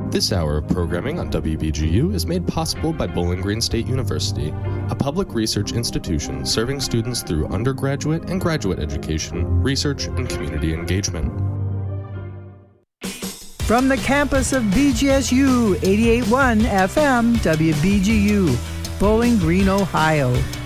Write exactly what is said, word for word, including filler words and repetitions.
This hour of programming on W B G U is made possible by Bowling Green State University, a public research institution serving students through undergraduate and graduate education, research, and community engagement. From the campus of B G S U eighty-eight point one F M W B G U, Bowling Green, Ohio.